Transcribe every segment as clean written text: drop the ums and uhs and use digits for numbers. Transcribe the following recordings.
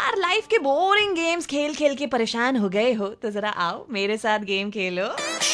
यार लाइफ के boring games खेल खेल के परेशान हो गए हो तो जरा आओ मेरे साथ गेम खेलो।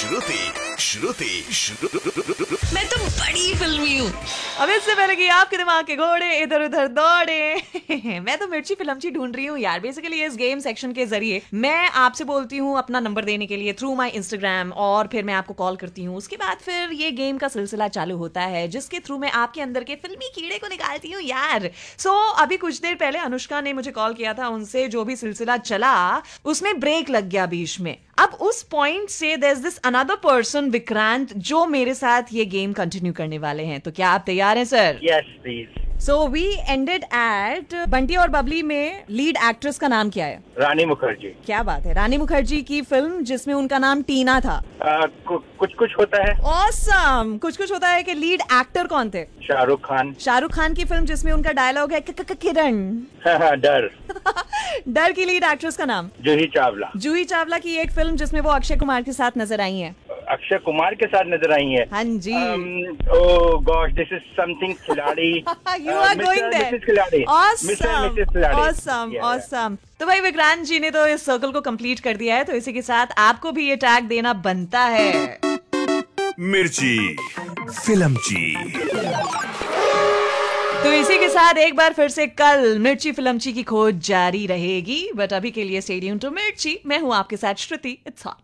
मैं तो बड़ी फिल्मी हूँ। अब इससे पहले कि आपके दिमाग के घोड़े इधर उधर दौड़े मैं तो मिर्ची फिल्मची ढूंढ रही हूँ यार। बेसिकली इस गेम सेक्शन के जरिए मैं आपसे बोलती हूँ अपना नंबर देने के लिए थ्रू माय इंस्टाग्राम, और फिर मैं आपको कॉल करती हूँ। उसके बाद फिर ये गेम का सिलसिला चालू होता है जिसके थ्रू मैं आपके अंदर के फिल्मी कीड़े को निकालती हूँ यार। सो अभी कुछ देर पहले अनुष्का ने मुझे कॉल किया था, उनसे जो भी सिलसिला चला उसमें ब्रेक लग गया बीच में। अब उस पॉइंट से there is this another person Vikrant जो मेरे साथ ये गेम कंटिन्यू करने वाले हैं। तो क्या आप तैयार हैं sir? Yes please. So we ended at Bunty और बबली में लीड एक्ट्रेस का नाम क्या है? रानी मुखर्जी। क्या बात है, रानी मुखर्जी की फिल्म जिसमें उनका नाम टीना था। कुछ कुछ होता है। ऑसम। कुछ कुछ होता है कि लीड एक्टर कौन थे? शाहरुख खान। शाहरुख खान की फिल्म जिसमें उनका डायलॉग है किरण। डर। डर की लीड एक्ट्रेस का नाम? जूही चावला। जूही चावला की एक फिल्म जिसमें वो अक्षय कुमार के साथ नजर आई हैं। अक्षय कुमार के साथ नजर आई है। हाँ जी। ओह गॉड, दिस इज समथिंग खिलाड़ी। You are going there. Mrs खिलाड़ी। Awesome, awesome, awesome. तो भाई विक्रांत जी ने तो इस सर्कल को कंप्लीट कर दिया है, तो इसी के साथ आपको भी ये टैग देना बनता है। मिर्ची फिल्मची। तो इसी के साथ एक बार फिर से कल मिर्ची फिल्मची की खोज जारी रहेगी, बट अभी के लिए स्टे ट्यून्ड टू मिर्ची। मैं हूं आपके साथ श्रुति। It's hot.